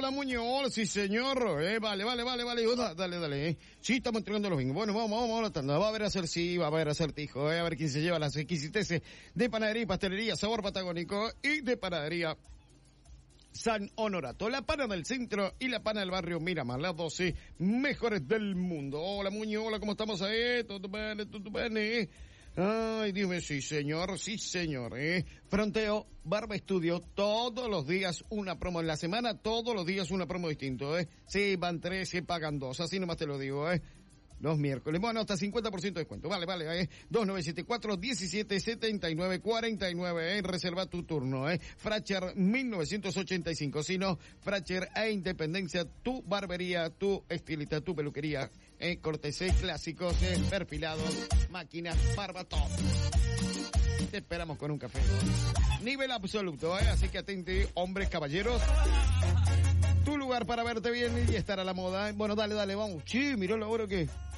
Hola, Muñoz. Hola, sí, señor. Vale. Dale. Sí, estamos entregando los bingos. Bueno, vamos a la tanda. Va a haber acertijo. A ver quién se lleva las exquisiteces de panadería y pastelería Sabor Patagónico y de panadería San Honorato. La pana del centro y la pana del barrio Miramar. Las 12 mejores del mundo. Hola, Muñoz. Hola, ¿cómo estamos ahí? ¿Todo bien? Ay, dime, sí, señor. Fronteo, Barba Estudio, todos los días una promo en la semana, todos los días una promo distinto, Sí, van 3, se pagan 2, así nomás te lo digo, Los miércoles. Bueno, hasta 50% de descuento. Vale. 2974-1779-49, Reserva tu turno, Fracher 1985. Si no, Fracher e Independencia, tu barbería, tu estilista, tu peluquería, cortes clásicos, perfilados, máquinas, barba, todo. Te esperamos con un café. Nivel absoluto, Así que atente, hombres, caballeros. Tu lugar para verte bien y estar a la moda. Bueno, dale, vamos. Sí, miró lo bueno que